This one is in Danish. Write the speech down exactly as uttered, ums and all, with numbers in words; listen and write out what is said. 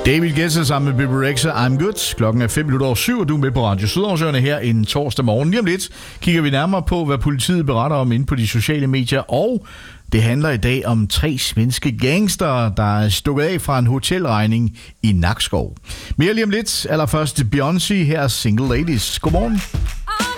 David Guetta sammen med Bebe Rexha, I'm Good. Klokken er fem minutter over syv, og du er med på Radio Sydhavnsøerne her en torsdag morgen. Lige om lidt kigger vi nærmere på, hvad politiet beretter om inde på de sociale medier, og det handler i dag om tre svenske gangster, der er stukket af fra en hotelregning i Nakskov. Mere lige om lidt. Allerførst Beyoncé, her er Single Ladies. Godmorgen.